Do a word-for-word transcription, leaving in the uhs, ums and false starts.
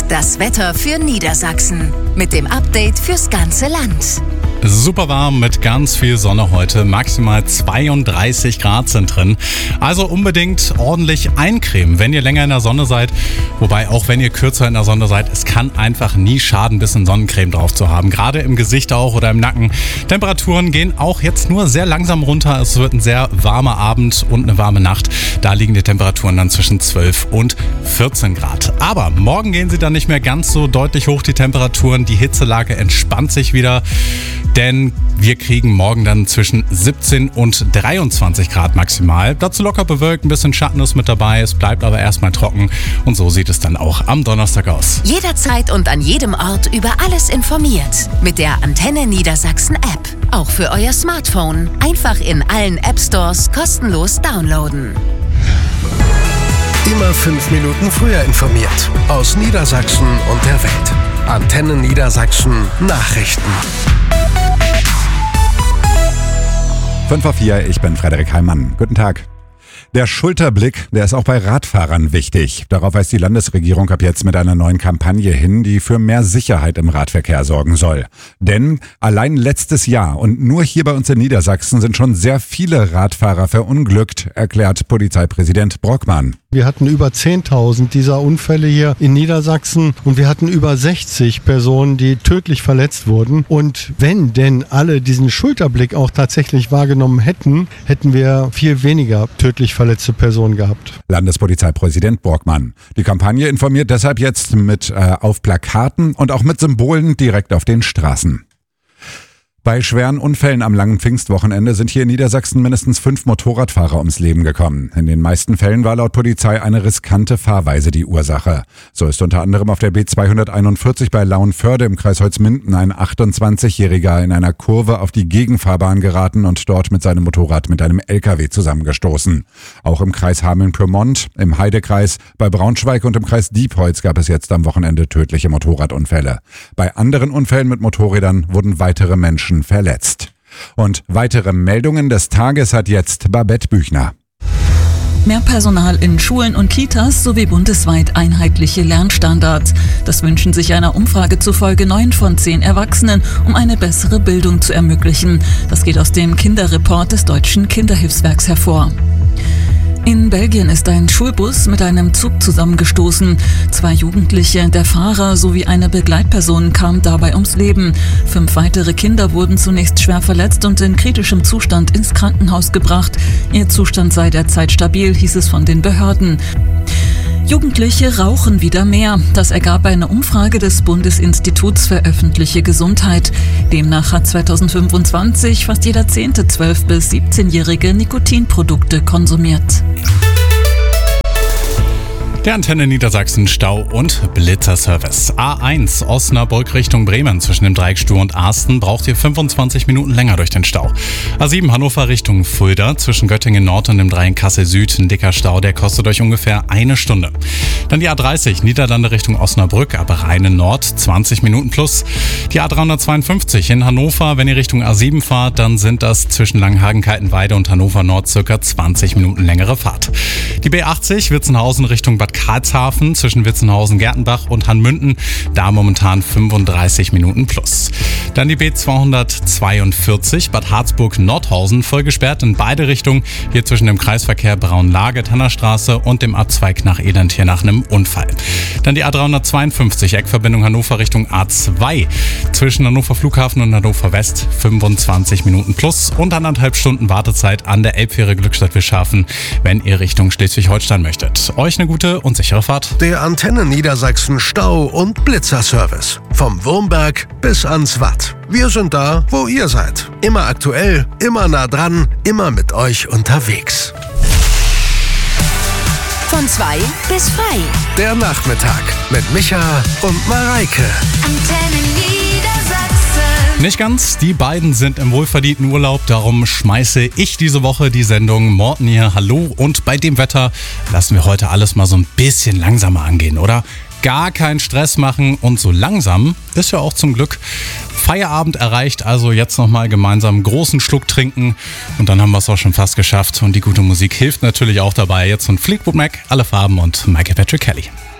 das Wetter für Niedersachsen. Mit dem Update fürs ganze Land. Super warm mit ganz viel Sonne heute. Maximal zweiunddreißig Grad sind drin. Also unbedingt ordentlich eincremen, wenn ihr länger in der Sonne seid. Wobei auch wenn ihr kürzer in der Sonne seid, es kann einfach nie schaden, ein bisschen Sonnencreme drauf zu haben. Gerade im Gesicht auch oder im Nacken. Temperaturen gehen auch jetzt nur sehr langsam runter. Es wird ein sehr warmer Abend und eine warme Nacht. Da liegen die Temperaturen dann zwischen zwölf und vierzehn Grad. Aber morgen gehen sie dann nicht mehr ganz so deutlich hoch, die Temperaturen. Die Hitzelage entspannt sich wieder. Denn wir kriegen morgen dann zwischen siebzehn und dreiundzwanzig Grad maximal. Dazu locker bewölkt, ein bisschen Schatten ist mit dabei. Es bleibt aber erstmal trocken. Und so sieht es dann auch am Donnerstag aus. Jederzeit und an jedem Ort über alles informiert. Mit der Antenne Niedersachsen App. Auch für euer Smartphone. Einfach in allen App Stores kostenlos downloaden. Immer fünf Minuten früher informiert. Aus Niedersachsen und der Welt. Antenne Niedersachsen Nachrichten. fünf vor vier, ich bin Frederik Heimann. Guten Tag. Der Schulterblick, der ist auch bei Radfahrern wichtig. Darauf weist die Landesregierung ab jetzt mit einer neuen Kampagne hin, die für mehr Sicherheit im Radverkehr sorgen soll. Denn allein letztes Jahr und nur hier bei uns in Niedersachsen sind schon sehr viele Radfahrer verunglückt, erklärt Polizeipräsident Brockmann. Wir hatten über zehntausend dieser Unfälle hier in Niedersachsen und wir hatten über sechzig Personen, die tödlich verletzt wurden. Und wenn denn alle diesen Schulterblick auch tatsächlich wahrgenommen hätten, hätten wir viel weniger tödlich verletzte Personen gehabt. Landespolizeipräsident Brockmann. Die Kampagne informiert deshalb jetzt mit äh, auf Plakaten und auch mit Symbolen direkt auf den Straßen. Bei schweren Unfällen am langen Pfingstwochenende sind hier in Niedersachsen mindestens fünf Motorradfahrer ums Leben gekommen. In den meisten Fällen war laut Polizei eine riskante Fahrweise die Ursache. So ist unter anderem auf der B zweihunderteinundvierzig bei Lauenförde im Kreis Holzminden ein achtundzwanzigjähriger in einer Kurve auf die Gegenfahrbahn geraten und dort mit seinem Motorrad mit einem L K W zusammengestoßen. Auch im Kreis Hameln-Pyrmont, im Heidekreis, bei Braunschweig und im Kreis Diepholz gab es jetzt am Wochenende tödliche Motorradunfälle. Bei anderen Unfällen mit Motorrädern wurden weitere Menschen verletzt. Und weitere Meldungen des Tages hat jetzt Babette Büchner. Mehr Personal in Schulen und Kitas sowie bundesweit einheitliche Lernstandards. Das wünschen sich einer Umfrage zufolge neun von zehn Erwachsenen, um eine bessere Bildung zu ermöglichen. Das geht aus dem Kinderreport des Deutschen Kinderhilfswerks hervor. In Belgien ist ein Schulbus mit einem Zug zusammengestoßen. Zwei Jugendliche, der Fahrer sowie eine Begleitperson kamen dabei ums Leben. Fünf weitere Kinder wurden zunächst schwer verletzt und in kritischem Zustand ins Krankenhaus gebracht. Ihr Zustand sei derzeit stabil, hieß es von den Behörden. Jugendliche rauchen wieder mehr. Das ergab eine Umfrage des Bundesinstituts für öffentliche Gesundheit. Demnach hat zweitausendfünfundzwanzig fast jeder zehnte zwölf- bis siebzehnjährige Nikotinprodukte konsumiert. Der Antenne Niedersachsen Stau- und Blitzerservice. A eins Osnabrück Richtung Bremen zwischen dem Dreieck Stuhr und Arsten braucht ihr fünfundzwanzig Minuten länger durch den Stau. A sieben Hannover Richtung Fulda zwischen Göttingen Nord und dem Dreieck Kassel Süd ein dicker Stau, der kostet euch ungefähr eine Stunde. Dann die A dreißig Niederlande Richtung Osnabrück, aber Rheine Nord zwanzig Minuten plus. Die A dreihundertzweiundfünfzig in Hannover, wenn ihr Richtung A sieben fahrt, dann sind das zwischen Langenhagen, Kaltenweide und Hannover Nord circa zwanzig Minuten längere Fahrt. Die B achtzig Witzenhausen Richtung Bad Karlshafen zwischen Witzenhausen, Gertenbach und Hanmünden, da momentan fünfunddreißig Minuten plus. Dann die B zweihundertzweiundvierzig Bad Harzburg Nordhausen, voll gesperrt in beide Richtungen, hier zwischen dem Kreisverkehr Braunlage, Tannerstraße und dem Abzweig nach Elend hier nach einem Unfall. Dann die A dreihundertzweiundfünfzig Eckverbindung Hannover Richtung A zwei zwischen Hannover Flughafen und Hannover West, fünfundzwanzig Minuten plus und anderthalb Stunden Wartezeit an der Elbfähre Glückstadt-Wischhafen, wenn ihr Richtung Schleswig-Holstein möchtet. Euch eine gute und sichere Fahrt. Der Antenne Niedersachsen Stau- und Blitzerservice. Vom Wurmberg bis ans Watt. Wir sind da, wo ihr seid. Immer aktuell, immer nah dran, immer mit euch unterwegs. Von zwei bis frei. Der Nachmittag mit Micha und Mareike. Antenne Niedersachsen. Nicht ganz, die beiden sind im wohlverdienten Urlaub, darum schmeiße ich diese Woche die Sendung Morten hier, hallo, und bei dem Wetter lassen wir heute alles mal so ein bisschen langsamer angehen, oder? Gar keinen Stress machen und so langsam ist ja auch zum Glück Feierabend erreicht, also jetzt nochmal gemeinsam einen großen Schluck trinken und dann haben wir es auch schon fast geschafft und die gute Musik hilft natürlich auch dabei. Jetzt von Fleetwood Mac, Alle Farben und Michael Patrick Kelly.